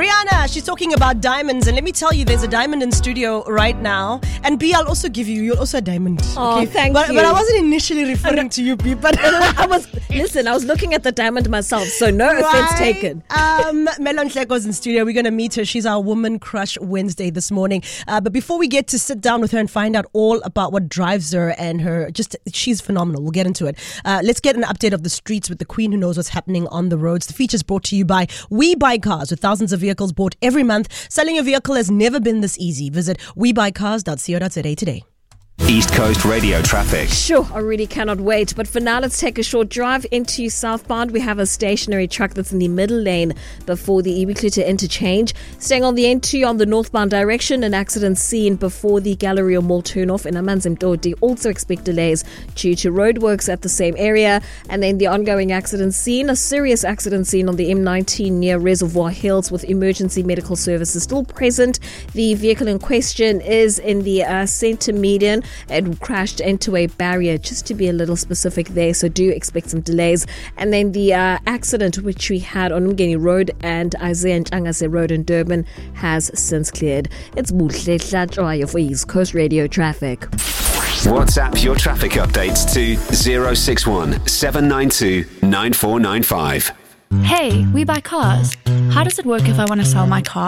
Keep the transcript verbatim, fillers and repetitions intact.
Rihanna, she's talking about diamonds, and let me tell you, there's a diamond in studio right now. And B, I'll also give you, you're also a diamond. Oh, okay? thank but, you. But I wasn't initially referring to you, B, but I was, listen, I was looking at the diamond myself, so no right? offense taken. um, Melon Tleko's in studio. We're going to meet her. She's our Woman Crush Wednesday this morning. Uh, but before we get to sit down with her and find out all about what drives her and her, just, she's phenomenal. We'll get into it. Uh, let's get an update of the streets with the queen who knows what's happening on the roads. The feature is brought to you by We Buy Cars, with thousands of vehicles bought every month. Selling a vehicle has never been this easy. Visit we buy cars dot co dot za today. East Coast Radio traffic. Sure, I really cannot wait. But for now, let's take a short drive into southbound. We have a stationary truck that's in the middle lane before the Ubiquita interchange. Staying on the N two on the northbound direction, an accident seen before the Galleria Mall turnoff in Amanzimtoti. Also expect delays due to roadworks at the same area. And then the ongoing accident scene, a serious accident scene on the M nineteen near Reservoir Hills with emergency medical services still present. The vehicle in question is in the uh, center median. It crashed into a barrier, just to be a little specific there, so do expect some delays. And then the uh, accident which we had on Mgeni Road and Isaiah Ntangase Road in Durban has since cleared. It's Buhle Hlatshwayo for East Coast Radio traffic. WhatsApp your traffic updates to zero six one seven nine two nine four nine five. Hey, We Buy Cars. How does it work if I want to sell my car?